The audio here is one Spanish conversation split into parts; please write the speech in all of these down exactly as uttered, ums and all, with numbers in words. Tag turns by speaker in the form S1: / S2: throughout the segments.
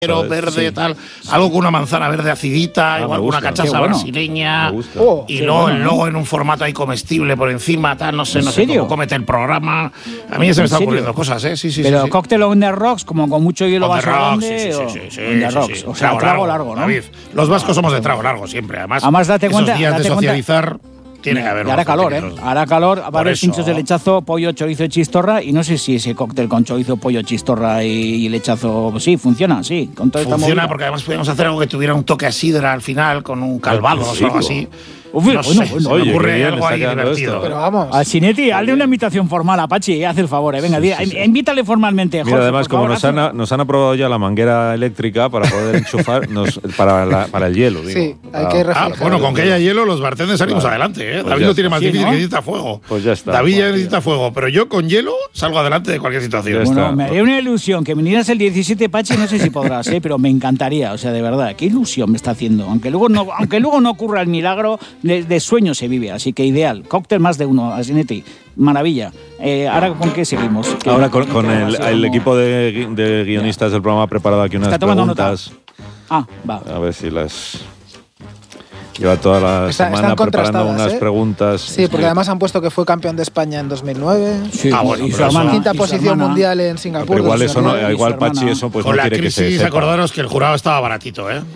S1: Pero verde, sí. tal, algo con una manzana verde acidita, ah, igual con una cachaza bueno. brasileña, oh, y luego bueno, el logo ¿no? en un formato ahí comestible por encima, tal, no sé, no sé cómo comete el programa. A mí ya se me están ocurriendo cosas, ¿eh? Sí, sí,
S2: Pero
S1: sí, sí.
S2: cóctel on the rocks, como con mucho hielo
S1: vaso
S2: grande,
S1: sí, sí, sí, sí, sí,
S2: on the
S1: sí,
S2: rocks,
S1: sí.
S2: o sea, trago, trago largo, ¿no?
S1: David, los vascos somos de trago largo siempre, además.
S2: Además, date
S1: esos
S2: cuenta,
S1: días
S2: date
S1: de socializar.
S2: Cuenta.
S1: Tiene que haber.
S2: Y hará calor, ¿eh? Hará calor, va a haber pinchos de lechazo, pollo, chorizo y chistorra. Y no sé si ese cóctel con chorizo, pollo, chistorra y lechazo, sí, funciona, sí. Con todo
S1: funciona porque además podíamos hacer algo que tuviera un toque a sidra al final, con un calvados o algo así.
S2: Uf,
S1: no
S2: bueno,
S1: sé,
S2: bueno,
S1: se
S2: oye,
S1: me ocurre
S2: bien,
S1: algo ahí divertido.
S3: Esto. Pero vamos.
S2: A Sinetti, hazle una invitación formal a Pachi, haz el favor, eh. Venga, sí, sí, sí. invítale formalmente. Jorge,
S4: mira, además, como
S2: favor,
S4: nos han, nos han aprobado ya la manguera eléctrica para poder enchufar nos, para, la, para el hielo, digo.
S3: Sí, hay que reflejar.
S1: Ah, bueno, con que haya hielo, los bartenders salimos claro. adelante, ¿eh? Pues David lo tiene más sí, difícil, ¿no? que necesita fuego.
S4: Pues ya está.
S1: David ya
S4: pues,
S1: necesita fuego, pero yo con hielo salgo adelante de cualquier situación.
S2: Bueno, está. me haría una ilusión que vinieras el diecisiete, Pachi, no sé si podrás, ¿eh? Pero me encantaría, o sea, de verdad, qué ilusión me está haciendo. Aunque luego no, aunque luego no ocurra el milagro, de, de sueño se vive, así que ideal. Cóctel más de uno, Asinetti. Maravilla. Eh, ¿Ahora con qué seguimos? ¿Qué,
S4: ahora con, con el, el equipo de, de guionistas ya. del programa ha preparado aquí unas preguntas.
S2: Ah, va.
S4: A ver si las... Lleva toda la
S3: Está,
S4: semana preparando unas
S3: ¿eh?
S4: preguntas.
S3: Sí, porque además han puesto que fue campeón de España en dos mil nueve.
S2: Sí,
S1: ah, bueno,
S3: y su hermana. Quinta posición mundial en Singapur.
S4: Pero igual eso no, igual Pachi eso pues
S1: con
S4: no
S1: la
S4: quiere
S1: crisis,
S4: que se sepa.
S1: Acordaros que el jurado estaba baratito, ¿eh?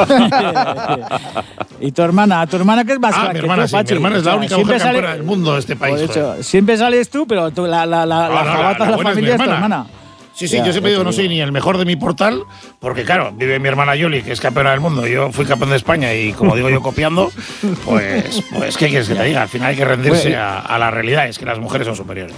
S2: ¿Y tu hermana? ¿Tu hermana qué es más
S1: ah,
S2: crack
S1: mi hermana,
S2: tú,
S1: sí,
S2: Pachi?
S1: mi hermana es la única mujer campeona del mundo de este país.
S2: De hecho, siempre sales tú, pero tú, la, la, la,
S1: no,
S2: la
S1: no,
S2: jabata de la, la familia es, es tu hermana.
S1: Sí, sí, ya, yo siempre digo, no soy ni el mejor de mi portal, porque claro, vive mi hermana Yoli, que es campeona del mundo, yo fui campeón de España y como digo yo copiando, pues, pues ¿qué quieres que te diga? Al final hay que rendirse bueno, a, a la realidad, es que las mujeres son superiores.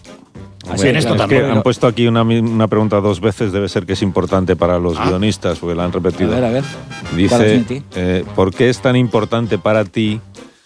S4: Así en esto también. Es que han puesto aquí una, una pregunta dos veces, debe ser que es importante para los ah. guionistas, porque la han repetido.
S2: A ver, a ver.
S4: Dice, eh, ¿por qué es tan importante para ti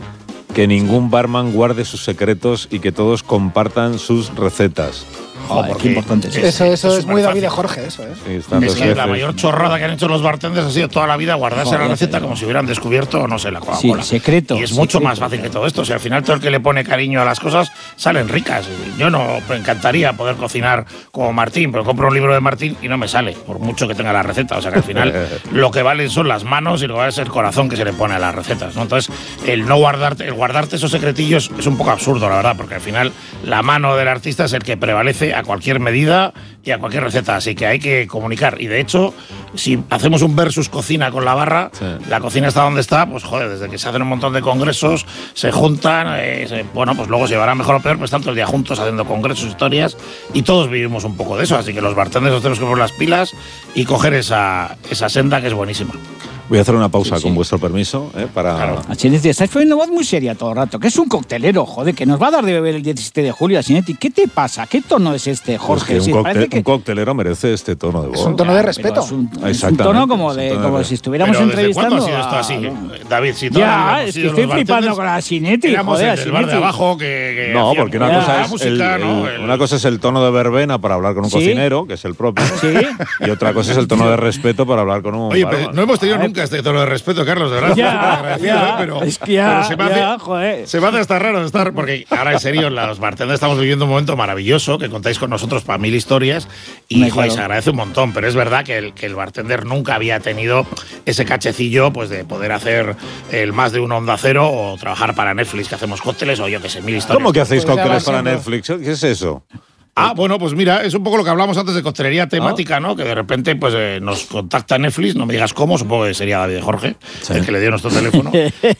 S4: que ningún barman guarde sus secretos y que todos compartan sus recetas?
S2: Joder, qué importante es.
S3: Eso, eso es, es muy David de Jorge, eso, ¿eh?
S4: Sí,
S1: es que veces. La mayor chorrada que han hecho los bartenders ha sido toda la vida guardarse Joder, la receta como si hubieran descubierto, no sé, la Coca-Cola.
S2: Sí, secreto.
S1: Y es mucho
S2: secreto.
S1: más fácil que todo esto. O sea, al final todo el que le pone cariño a las cosas salen ricas. Yo no me encantaría poder cocinar como Martín, pero compro un libro de Martín y no me sale, por mucho que tenga la receta. O sea, que al final lo que valen son las manos y lo que vale es el corazón que se le pone a las recetas, ¿no? Entonces, el no guardarte, el guardarte esos secretillos es un poco absurdo, la verdad, porque al final la mano del artista es el que prevalece a cualquier medida y a cualquier receta, así que hay que comunicar. Y de hecho, si hacemos un versus cocina con la barra, sí. la cocina está donde está, pues joder, desde que se hacen un montón de congresos, se juntan, eh, se, bueno, pues luego se llevará mejor o peor, pues están todo el día juntos haciendo congresos, historias, y todos vivimos un poco de eso, así que los bartenders nos tenemos que poner las pilas y coger esa, esa senda que es buenísima.
S4: Voy a hacer una pausa sí,
S2: sí.
S4: con vuestro permiso, ¿eh? Para...
S2: Claro. Asinetti, estás poniendo voz muy seria todo el rato, que es un coctelero, joder, que nos va a dar de beber el diecisiete de julio, Asinetti. ¿Qué te pasa? ¿Qué tono es este, Jorge?
S4: Pues
S2: sí,
S4: un, coctel,
S2: que...
S4: un coctelero merece este tono de voz.
S3: Es un tono de respeto.
S2: Es un, es un tono como, de, tono como de... si estuviéramos
S1: pero
S2: entrevistando.
S1: ¿Desde cuándo ha sido esto así? A... David, si
S2: ya, es que estoy flipando con Asinetti, joder,
S1: Asinetti. Bar de abajo que, que
S4: no, porque una
S1: ya,
S4: cosa, es música, el, ¿no? el, una cosa es el tono de verbena para hablar con un ¿Sí? cocinero, que es el propio, ¿Sí? y otra cosa es el tono de respeto para hablar con un...
S1: Oye, pero no hemos tenido nunca este tono de respeto, Carlos, de verdad.
S2: Ya, ya,
S1: ¿eh? pero,
S2: es que ya,
S1: pero se me hace,
S2: ya, joder.
S1: Se me hace hasta raro estar, porque ahora en serio, los bartenders estamos viviendo un momento maravilloso, que contáis con nosotros para mil historias, y
S2: Me
S1: joder,
S2: claro.
S1: se agradece un montón, pero es verdad que el, que el bartender nunca había tenido ese cachecillo pues de poder hacer el más de un Onda Cero o trabajar para Netflix, que hacemos cócteles, o yo que sé, mil historias.
S4: ¿Cómo que hacéis
S3: pues
S4: cócteles para
S3: siendo...
S4: Netflix? ¿Qué es eso?
S1: Ah, bueno, pues mira, es un poco lo que hablamos antes de coctelería temática, ¿no? Que de repente pues eh, nos contacta Netflix, no me digas cómo, supongo que sería David Jorge, sí. el que le dio nuestro teléfono,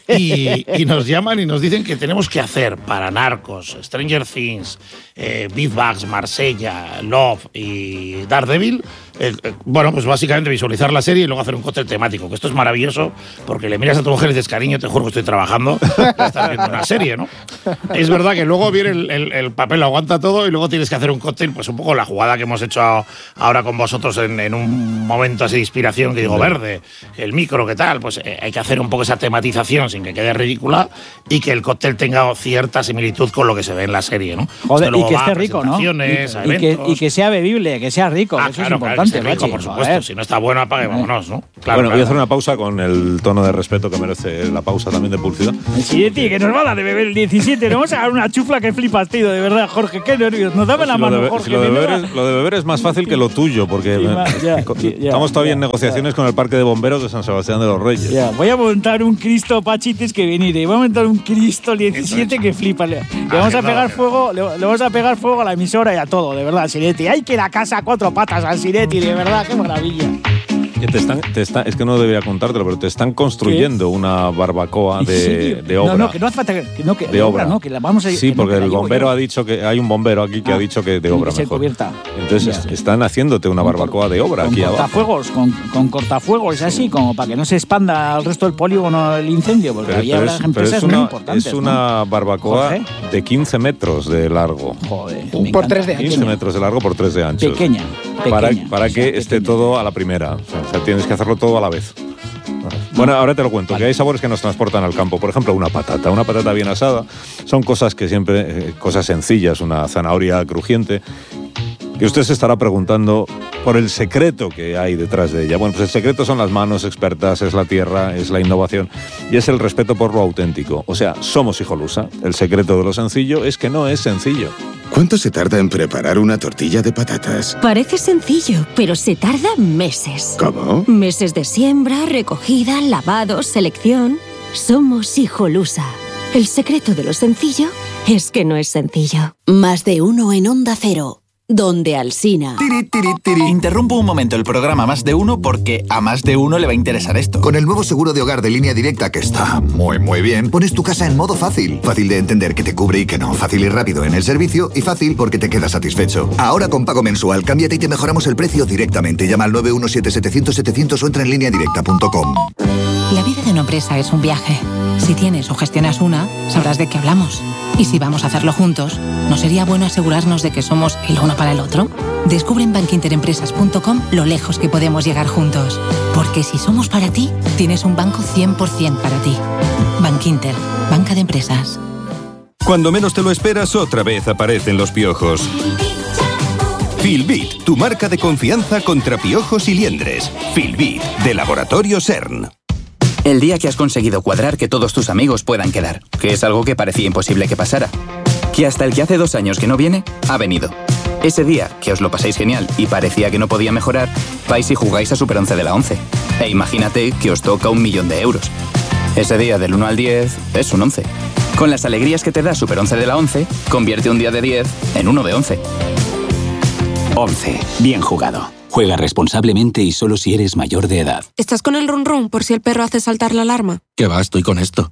S1: y, y nos llaman y nos dicen que tenemos que hacer para Narcos, Stranger Things, eh, Beef Bags, Marsella, Love y Daredevil, eh, eh, bueno, pues básicamente visualizar la serie y luego hacer un cóctel temático, que esto es maravilloso, porque le miras a tu mujer y dices, cariño, te juro que estoy trabajando, estás viendo una serie, ¿no? Es verdad que luego viene el, el, el papel, lo aguanta todo y luego tienes que hacer un cóctel, pues un poco la jugada que hemos hecho ahora con vosotros en, en un momento así de inspiración, que digo, verde, el micro, ¿qué tal? Pues eh, hay que hacer un poco esa tematización sin que quede ridícula y que el cóctel tenga cierta similitud con lo que se ve en la serie, ¿no?
S2: Joder, y que esté rico, ¿no? Y, y, que, y que sea bebible, que sea rico,
S1: ah,
S2: eso
S1: claro,
S2: es importante.
S1: Claro, rico, por supuesto. Joder. Si no está bueno, apague, vámonos, ¿no?
S4: Claro, bueno, claro. Voy a hacer una pausa con el tono de respeto que merece la pausa también de publicidad.
S2: Sí, tío, que nos va a dar de beber el diecisiete, nos vamos a dar una chufla que flipas, tío, de verdad, Jorge, qué nervios. Nos daba la la
S4: si
S2: mano,
S4: lo de,
S2: Jorge.
S4: si lo, de beber
S2: menuda-
S4: es, lo de beber es más fácil que lo tuyo, porque
S2: Sí, ma- ya,
S4: eh,
S2: sí, ya,
S4: estamos todavía
S2: ya,
S4: en negociaciones con el Parque de Bomberos de San Sebastián de los Reyes.
S2: Ya, voy a montar un Cristo, Pachites, que venir. Voy a montar un Cristo diecisiete que flipa. Le, le vamos a pegar fuego, le, le vamos a pegar fuego a la emisora y a todo, de verdad, Sinetti. Hay que ir a casa a cuatro patas al Sinetti, de verdad, qué maravilla.
S4: Que te están, te está- es que no debería contártelo, pero te están construyendo una barbacoa
S2: ¿En
S4: de,
S2: serio?
S4: de obra.
S2: No, no, que no hace falta que no, que,
S4: de obra,
S2: no, que la vamos a
S4: Sí,
S2: que
S4: porque
S2: no, que la
S4: el
S2: llevo
S4: bombero
S2: yo.
S4: ha dicho que hay un bombero aquí que
S2: Ah,
S4: ha dicho que de
S2: tiene
S4: obra
S2: que ser
S4: mejor.
S2: cubierta.
S4: Entonces
S2: Ya.
S4: están haciéndote una
S2: Con
S4: barbacoa de obra
S2: con
S4: aquí abajo.
S2: cortafuegos, con, con cortafuegos, así, como para que no se expanda al resto del polígono el incendio, porque
S4: Pero,
S2: ahí
S4: pero
S2: habrá
S4: es, pero
S2: empresas
S4: es
S2: muy
S4: una,
S2: importantes.
S4: es
S2: ¿no?
S4: una barbacoa
S2: Jorge.
S4: de quince metros de largo.
S2: Joder,
S3: Por
S2: me encanta.
S3: tres de ancho.
S4: quince metros de largo por tres de ancho.
S2: Pequeña,
S4: Para,
S2: pequeña.
S4: para
S2: o sea,
S4: que esté
S2: pequeña.
S4: todo a la primera. O sea, o sea, tienes que hacerlo todo a la vez. Bueno, ahora te lo cuento, que hay sabores que nos transportan al campo. Por ejemplo, una patata. Una patata bien asada son cosas que siempre, eh, cosas sencillas, una zanahoria crujiente. Y usted se estará preguntando por el secreto que hay detrás de ella. Bueno, pues el secreto son las manos expertas, es la tierra, es la innovación y es el respeto por lo auténtico. O sea, somos Hijolusa. El secreto de lo sencillo es que no es sencillo.
S5: ¿Cuánto se tarda en preparar una tortilla de patatas?
S6: Parece sencillo, pero se tarda meses.
S5: ¿Cómo?
S6: Meses de siembra, recogida, lavado, selección. Somos Hijolusa. El secreto de lo sencillo es que no es sencillo.
S7: Más de uno en Onda Cero. Donde Alsina.
S8: Tiri, tiri, tiri. Interrumpo un momento el programa Más de Uno porque a más de uno le va a interesar esto.
S9: Con el nuevo seguro de hogar de Línea Directa, que está muy muy bien, pones tu casa en modo fácil. Fácil de entender que te cubre y que no. Fácil y rápido en el servicio y fácil porque te quedas satisfecho. Ahora con pago mensual, cámbiate y te mejoramos el precio directamente. Llama al nueve uno siete setecientos setecientos o entra en línea directa punto com.
S10: La vida de una empresa es un viaje. Si tienes o gestionas una, sabrás de qué hablamos. Y si vamos a hacerlo juntos, ¿no sería bueno asegurarnos de que somos el uno para el otro? Descubre en bank inter empresas punto com lo lejos que podemos llegar juntos. Porque si somos para ti, tienes un banco cien por ciento para ti. Bankinter, banca de empresas.
S11: Cuando menos te lo esperas, otra vez aparecen los piojos. Filbit, tu marca de confianza contra piojos y liendres. Filbit, de Laboratorio CERN.
S12: El día que has conseguido cuadrar que todos tus amigos puedan quedar, que es algo que parecía imposible que pasara. Que hasta el que hace dos años que no viene, ha venido. Ese día que os lo pasáis genial y parecía que no podía mejorar, vais y jugáis a Super once de la once. E imagínate que os toca un millón de euros. Ese día del uno al diez es un once. Con las alegrías que te da Super once de la once, convierte un día de diez en uno de once.
S13: once. Bien jugado. Juega responsablemente y solo si eres mayor de edad.
S14: ¿Estás con el run run por si el perro hace saltar la alarma?
S15: ¿Qué va? Estoy con esto.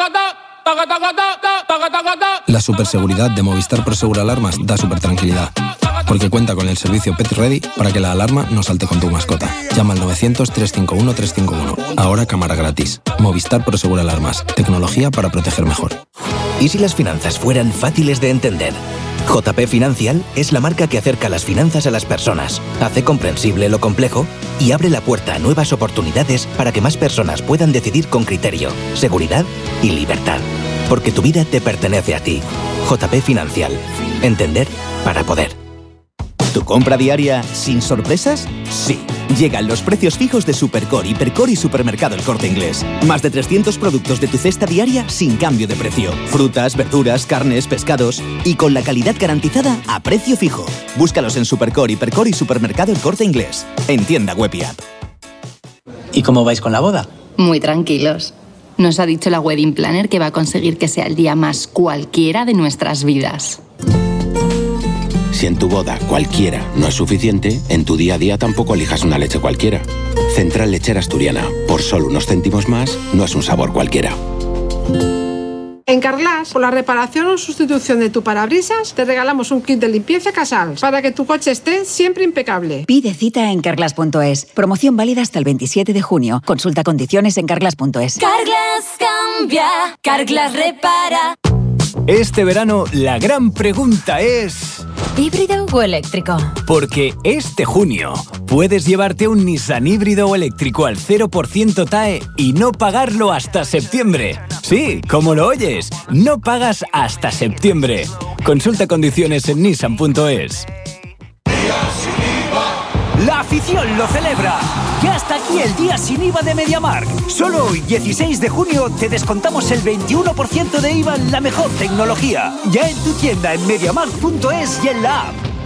S15: La superseguridad de Movistar Prosegur Alarmas da super tranquilidad. Porque cuenta con el servicio Pet Ready para que la alarma no salte con tu mascota. Llama al novecientos, trescientos cincuenta y uno, trescientos cincuenta y uno. Ahora cámara gratis. Movistar Prosegur Alarmas. Tecnología para proteger mejor.
S16: ¿Y si las finanzas fueran fáciles de entender? J P Financial es la marca que acerca las finanzas a las personas, hace comprensible lo complejo y abre la puerta a nuevas oportunidades para que más personas puedan decidir con criterio, seguridad y libertad. Porque tu vida te pertenece a ti. J P Financial. Entender para poder.
S17: ¿Tu compra diaria sin sorpresas? Sí. Llegan los precios fijos de Supercore, Hipercore y Supermercado El Corte Inglés. Más de trescientos productos de tu cesta diaria sin cambio de precio. Frutas, verduras, carnes, pescados y con la calidad garantizada a precio fijo. Búscalos en Supercore, Hipercore y Supermercado El Corte Inglés. En tienda web y app.
S18: ¿Y cómo vais con la boda?
S19: Muy tranquilos. Nos ha dicho la Wedding Planner que va a conseguir que sea el día más cualquiera de nuestras vidas.
S20: Si en tu boda cualquiera no es suficiente, en tu día a día tampoco elijas una leche cualquiera. Central Lechera Asturiana. Por solo unos céntimos más, no es un sabor cualquiera.
S21: En Carglass, por la reparación o sustitución de tu parabrisas, te regalamos un kit de limpieza Casals para que tu coche esté siempre impecable.
S22: Pide cita en carglass punto es. Promoción válida hasta el veintisiete de junio. Consulta condiciones en carglass punto es.
S23: Carglass cambia, Carglass repara.
S24: Este verano la gran pregunta es...
S23: ¿híbrido o eléctrico?
S24: Porque este junio puedes llevarte un Nissan híbrido o eléctrico al cero por ciento T A E y no pagarlo hasta septiembre. Sí, como lo oyes, no pagas hasta septiembre. Consulta condiciones en nissan punto es.
S2: La afición lo celebra. Ya está aquí el día sin I V A de MediaMarkt. Solo hoy, dieciséis de junio, te descontamos el veintiuno por ciento de I V A en la mejor tecnología. Ya en tu tienda en mediamarkt punto es y en la app.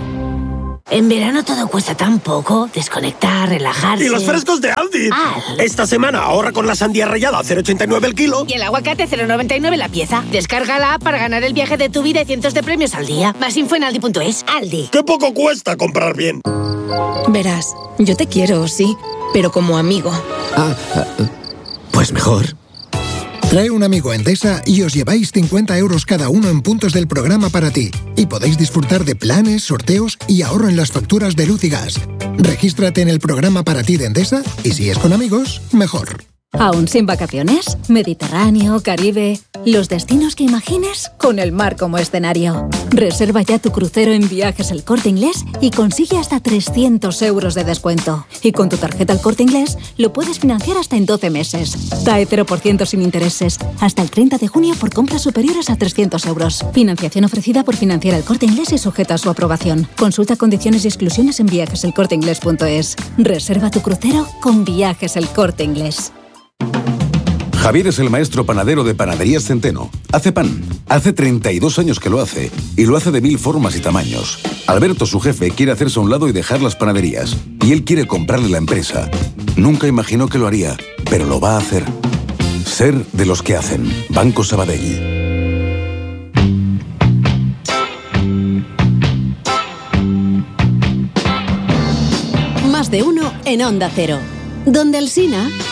S1: En verano todo cuesta tan poco. Desconectar, relajarse...
S3: ¡Y los frescos de Aldi!
S1: Aldi.
S3: Esta semana ahorra con la sandía rallada a cero coma ochenta y nueve el kilo.
S1: Y el aguacate cero coma noventa y nueve la pieza. Descarga la app para ganar el viaje de tu vida y cientos de premios al día. Más info en aldi punto es. Aldi.
S3: ¡Qué poco cuesta comprar bien!
S4: Verás, yo te quiero, sí, pero como amigo.
S5: Ah, pues mejor. Trae un amigo a Endesa y os lleváis cincuenta euros cada uno en puntos del programa para ti. Y podéis disfrutar de planes, sorteos y ahorro en las facturas de luz y gas. Regístrate en el programa para ti de Endesa y si es con amigos, mejor.
S25: ¿Aún sin vacaciones? Mediterráneo, Caribe... Los destinos que imagines con el mar como escenario. Reserva ya tu crucero en Viajes El Corte Inglés y consigue hasta trescientos euros de descuento. Y con tu tarjeta El Corte Inglés lo puedes financiar hasta en doce meses. T A E cero por ciento sin intereses. Hasta el treinta de junio por compras superiores a trescientos euros. Financiación ofrecida por Financiera El Corte Inglés y sujeta a su aprobación. Consulta condiciones y exclusiones en viajes el corte inglés punto es. Reserva tu crucero con Viajes El Corte Inglés.
S26: Javier es el maestro panadero de Panaderías Centeno. Hace pan. Hace treinta y dos años que lo hace. Y lo hace de mil formas y tamaños. Alberto, su jefe, quiere hacerse a un lado y dejar las panaderías. Y él quiere comprarle la empresa. Nunca imaginó que lo haría, pero lo va a hacer. Ser de los que hacen. Banco Sabadell.
S7: Más de uno en Onda Cero. Donde Alsina.